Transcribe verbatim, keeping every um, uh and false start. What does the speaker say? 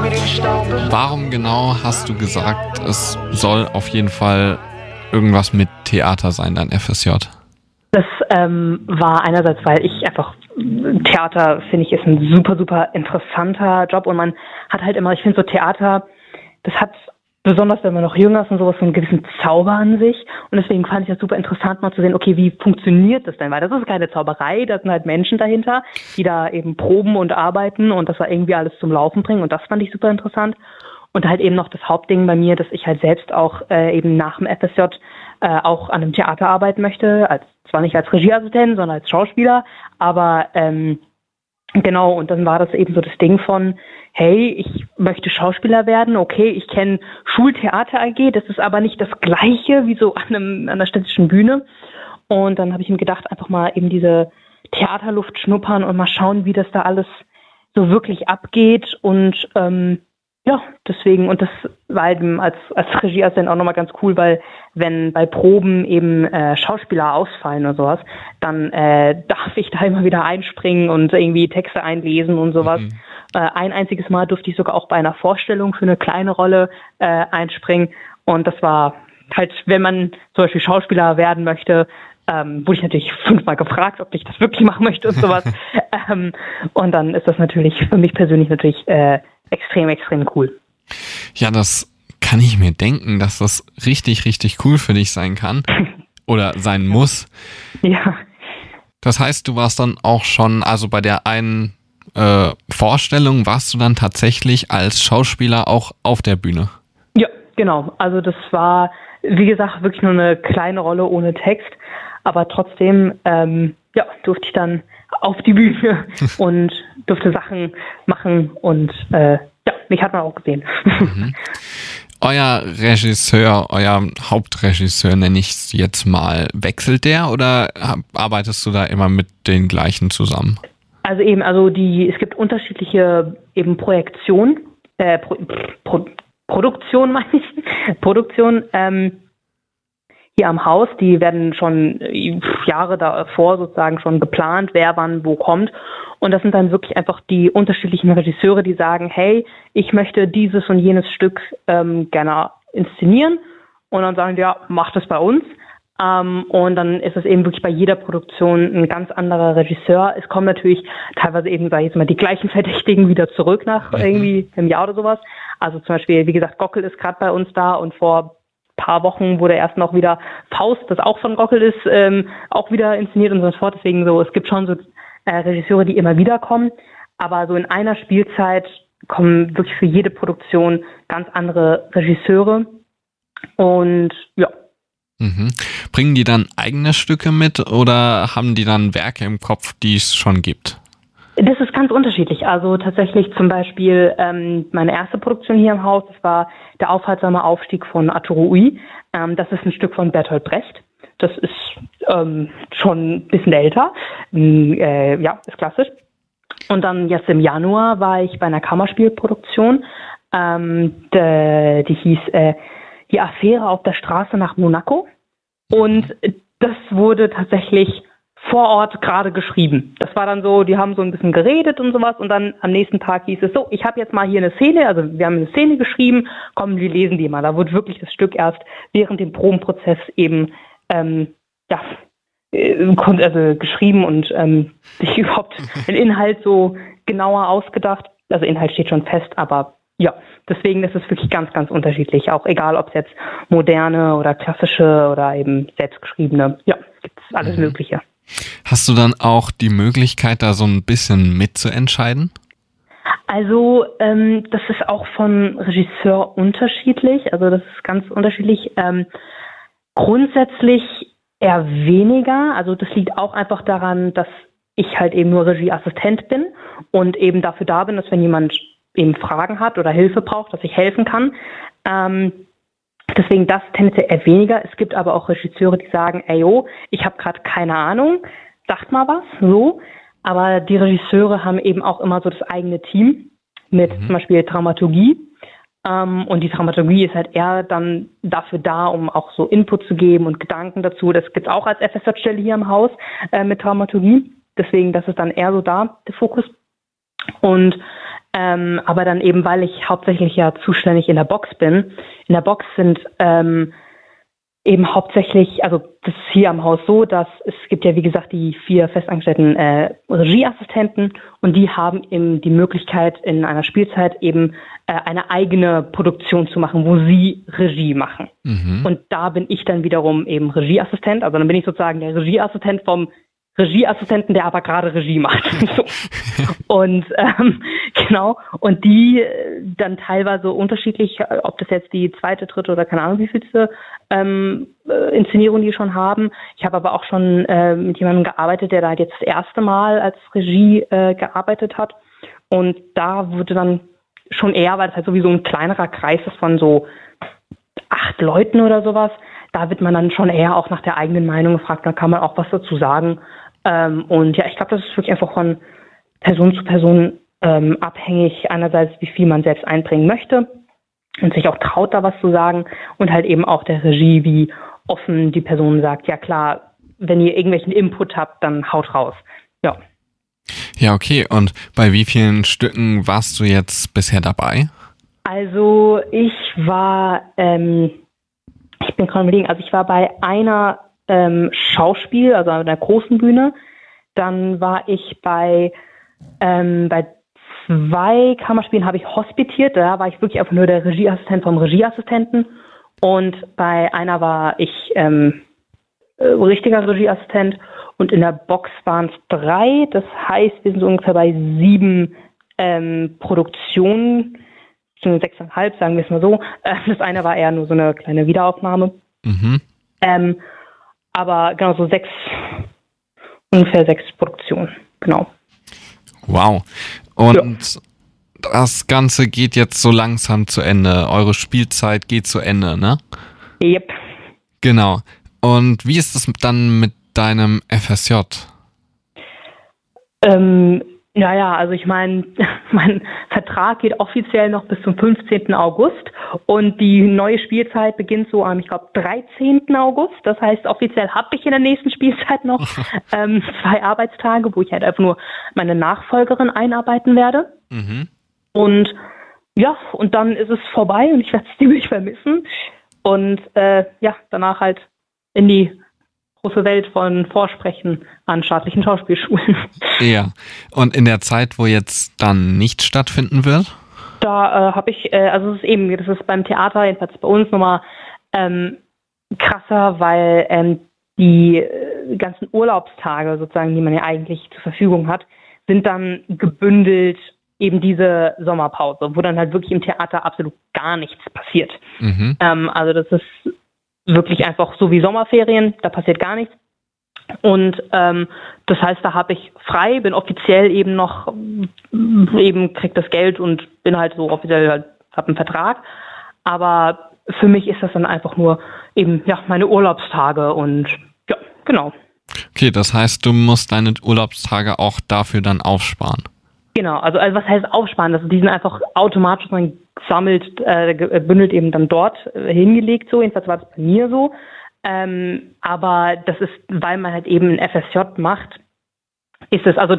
Warum genau hast du gesagt, es soll auf jeden Fall irgendwas mit Theater sein, dein F S J? Das ähm, war einerseits, weil ich einfach, Theater finde ich ist ein super, super interessanter Job und man hat halt immer, ich finde so Theater, das hat besonders, wenn man noch jünger ist und sowas, so einen gewissen Zauber an sich und deswegen fand ich das super interessant mal zu sehen, okay, wie funktioniert das denn, weil das ist keine Zauberei, da sind halt Menschen dahinter, die da eben proben und arbeiten und das war irgendwie alles zum Laufen bringen und das fand ich super interessant und halt eben noch das Hauptding bei mir, dass ich halt selbst auch äh, eben nach dem F S J äh, auch an einem Theater arbeiten möchte, als zwar nicht als Regieassistent, sondern als Schauspieler, aber ähm, genau, und dann war das eben so das Ding von, hey, ich möchte Schauspieler werden, okay, ich kenne Schultheater A G, das ist aber nicht das Gleiche wie so an, einem, an einer städtischen Bühne. Und dann habe ich mir gedacht, einfach mal eben diese Theaterluft schnuppern und mal schauen, wie das da alles so wirklich abgeht und ähm, ja, deswegen, und das war eben als, als Regieassistent auch nochmal ganz cool, weil wenn bei Proben eben äh, Schauspieler ausfallen oder sowas, dann äh, darf ich da immer wieder einspringen und irgendwie Texte einlesen und sowas. Mhm. Äh, ein einziges Mal durfte ich sogar auch bei einer Vorstellung für eine kleine Rolle äh, einspringen und das war halt, wenn man zum Beispiel Schauspieler werden möchte, ähm, wurde ich natürlich fünfmal gefragt, ob ich das wirklich machen möchte und sowas. ähm, und dann ist das natürlich für mich persönlich natürlich äh, extrem, extrem cool. Ja, das kann ich mir denken, dass das richtig, richtig cool für dich sein kann oder sein muss. Ja. Das heißt, du warst dann auch schon, also bei der einen äh, Vorstellung warst du dann tatsächlich als Schauspieler auch auf der Bühne? Ja, genau. Also das war, wie gesagt, wirklich nur eine kleine Rolle ohne Text, aber trotzdem ähm, ja, durfte ich dann auf die Bühne und durfte Sachen machen und äh, ja, mich hat man auch gesehen. Mhm. Euer Regisseur, euer Hauptregisseur nenne ich es jetzt mal, wechselt der oder arbeitest du da immer mit den gleichen zusammen? Also eben, also die, es gibt unterschiedliche eben Projektionen, äh, Pro, Pro, Produktion meine ich, Produktion, ähm, hier am Haus, die werden schon Jahre davor sozusagen schon geplant, wer wann wo kommt. Und das sind dann wirklich einfach die unterschiedlichen Regisseure, die sagen, hey, ich möchte dieses und jenes Stück ähm, gerne inszenieren. Und dann sagen die, ja, mach das bei uns. Ähm, und dann ist es eben wirklich bei jeder Produktion ein ganz anderer Regisseur. Es kommen natürlich teilweise eben, sag ich jetzt mal, die gleichen Verdächtigen wieder zurück nach irgendwie einem Jahr oder sowas. Also zum Beispiel, wie gesagt, Gockel ist gerade bei uns da und vor paar Wochen wurde erst noch wieder Faust, das auch von Gockel ist, ähm, auch wieder inszeniert und so fort. Deswegen so, es gibt schon so äh, Regisseure, die immer wieder kommen, aber so in einer Spielzeit kommen wirklich für jede Produktion ganz andere Regisseure und ja. Mhm. Bringen die dann eigene Stücke mit oder haben die dann Werke im Kopf, die es schon gibt? Das ist ganz unterschiedlich. Also tatsächlich zum Beispiel ähm, meine erste Produktion hier im Haus, das war der aufhaltsame Aufstieg von Arturo Ui. Ähm, das ist ein Stück von Bertolt Brecht. Das ist ähm, schon ein bisschen älter. Äh, ja, ist klassisch. Und dann jetzt im Januar war ich bei einer Kammerspielproduktion. Ähm, de, die hieß äh, Die Affäre auf der Straße nach Monaco. Und das wurde tatsächlich vor Ort gerade geschrieben. Das war dann so, die haben so ein bisschen geredet und sowas und dann am nächsten Tag hieß es so, ich habe jetzt mal hier eine Szene, also wir haben eine Szene geschrieben, komm, wir lesen die mal. Da wurde wirklich das Stück erst während dem Probenprozess eben ähm, ja, also geschrieben und ähm, sich überhaupt den Inhalt so genauer ausgedacht. Also Inhalt steht schon fest, aber ja, deswegen ist es wirklich ganz, ganz unterschiedlich. Auch egal, ob es jetzt moderne oder klassische oder eben selbstgeschriebene, ja, gibt es alles mhm. Mögliche. Hast du dann auch die Möglichkeit, da so ein bisschen mitzuentscheiden? Also ähm, das ist auch von Regisseur unterschiedlich. Also das ist ganz unterschiedlich. Ähm, grundsätzlich eher weniger. Also das liegt auch einfach daran, dass ich halt eben nur Regieassistent bin und eben dafür da bin, dass wenn jemand eben Fragen hat oder Hilfe braucht, dass ich helfen kann. Ähm, Deswegen das tendenziell eher weniger. Es gibt aber auch Regisseure, die sagen, ey, yo, ich habe gerade keine Ahnung, sagt mal was, so. Aber die Regisseure haben eben auch immer so das eigene Team mit mhm. zum Beispiel Dramaturgie. Ähm, und die Dramaturgie ist halt eher dann dafür da, um auch so Input zu geben und Gedanken dazu. Das gibt's auch als F S J-Stelle hier im Haus äh, mit Dramaturgie. Deswegen, das ist dann eher so da der Fokus. Und ähm, aber dann eben, weil ich hauptsächlich ja zuständig in der Box bin. In der Box sind ähm, eben hauptsächlich, also das ist hier am Haus so, dass es gibt ja wie gesagt die vier festangestellten äh, Regieassistenten und die haben eben die Möglichkeit in einer Spielzeit eben äh, eine eigene Produktion zu machen, wo sie Regie machen. Mhm. Und da bin ich dann wiederum eben Regieassistent, also dann bin ich sozusagen der Regieassistent vom Regieassistenten, der aber gerade Regie macht. So. Und ähm, genau, und die dann teilweise unterschiedlich, ob das jetzt die zweite, dritte oder keine Ahnung wie vielste ähm, Inszenierung die schon haben. Ich habe aber auch schon äh, mit jemandem gearbeitet, der da jetzt das erste Mal als Regie äh, gearbeitet hat. Und da wurde dann schon eher, weil es halt sowieso ein kleinerer Kreis ist von so acht Leuten oder sowas, da wird man dann schon eher auch nach der eigenen Meinung gefragt, dann kann man auch was dazu sagen. Ähm, und ja, ich glaube, das ist wirklich einfach von Person zu Person ähm, abhängig. Einerseits, wie viel man selbst einbringen möchte und sich auch traut, da was zu sagen. Und halt eben auch der Regie, wie offen die Person sagt, ja klar, wenn ihr irgendwelchen Input habt, dann haut raus. Ja. Ja, okay. Und bei wie vielen Stücken warst du jetzt bisher dabei? Also ich war... Ähm, Ich bin gerade überlegen, also ich war bei einer ähm, Schauspiel, also einer großen Bühne. Dann war ich bei, ähm, bei zwei Kammerspielen habe ich hospitiert. Da war ich wirklich einfach nur der Regieassistent vom Regieassistenten. Und bei einer war ich ähm, äh, richtiger Regieassistent. Und in der Box waren es drei. Das heißt, wir sind so ungefähr bei sieben ähm, Produktionen. Sechseinhalb, sagen wir es mal so. Das eine war eher nur so eine kleine Wiederaufnahme. Mhm. Ähm, aber genau so sechs, ungefähr sechs Produktionen, genau. Wow. Und ja. Das Ganze geht jetzt so langsam zu Ende. Eure Spielzeit geht zu Ende, ne? Yep. Genau. Und wie ist es dann mit deinem F S J? Ähm, Naja, also ich meine, mein Vertrag geht offiziell noch bis zum fünfzehnten August und die neue Spielzeit beginnt so am, ich glaube, dreizehnten August. Das heißt, offiziell habe ich in der nächsten Spielzeit noch ähm, zwei Arbeitstage, wo ich halt einfach nur meine Nachfolgerin einarbeiten werde. Mhm. Und ja, und dann ist es vorbei und ich werde es ziemlich vermissen. Und äh, ja, danach halt in die große Welt von Vorsprechen an staatlichen Schauspielschulen. Ja, und in der Zeit, wo jetzt dann nicht stattfinden wird? Da äh, habe ich, äh, also es ist eben, das ist beim Theater, jedenfalls bei uns nochmal ähm, krasser, weil ähm, die äh, ganzen Urlaubstage sozusagen, die man ja eigentlich zur Verfügung hat, sind dann gebündelt eben diese Sommerpause, wo dann halt wirklich im Theater absolut gar nichts passiert. Mhm. Ähm, also das ist wirklich einfach so wie Sommerferien, da passiert gar nichts. Und ähm, das heißt, da habe ich frei, bin offiziell eben noch, eben krieg das Geld und bin halt so offiziell, halt, habe einen Vertrag. Aber für mich ist das dann einfach nur eben, ja, meine Urlaubstage und ja, genau. Okay, das heißt, du musst deine Urlaubstage auch dafür dann aufsparen. Genau, also, also was heißt aufsparen? Also die sind einfach automatisch dann gesammelt, äh, gebündelt eben dann dort äh, hingelegt, so, jedenfalls war das bei mir so. Ähm, aber das ist, weil man halt eben ein F S J macht, ist es, also